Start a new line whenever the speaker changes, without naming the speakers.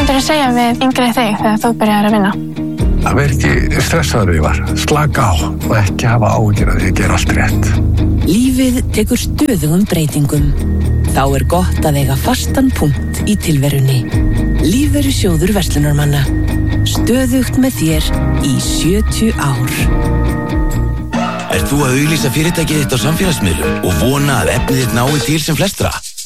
myndirðu segja við yngri þig þegar þú byrjar að vinna?
Að vera ekki stressaður við var, slaka á og ekki hafa áhyggjur að því að gera allt rétt.
Lífið tekur stöðugum breytingum. Þá gott að eiga fastan punkt í tilverunni. Lífeyrissjóður verslunarmanna. Stöðugt með þér í 70 ár.
Ert þú að auglýsa fyrirtækið þitt á samfélagsmiðlum og vona að efnið þitt nái til sem flestra?